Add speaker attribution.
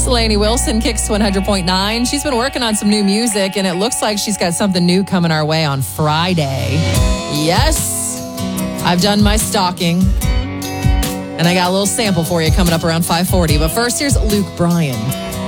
Speaker 1: Lainey Wilson, Kicks 100.9. She's been working on some new music, and it looks like she's got something new coming our way on Friday. Yes, I've done my stalking, and I got a little sample for you coming up around 5:40. But first, here's Luke Bryan.